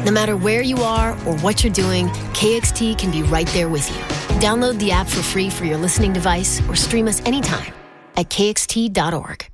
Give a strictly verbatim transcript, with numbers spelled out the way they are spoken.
No matter where you are or what you're doing, K X T can be right there with you. Download the app for free for your listening device or stream us anytime at K X T dot org.